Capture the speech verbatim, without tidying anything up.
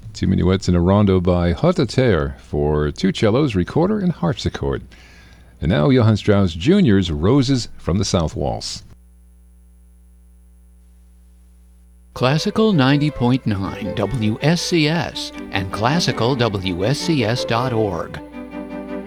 Two minuets in a rondo by Haute Terre for two cellos, recorder, and harpsichord. And now Johann Strauss Junior's Roses from the South Waltz. Classical ninety point nine W S C S and classical W S C S dot org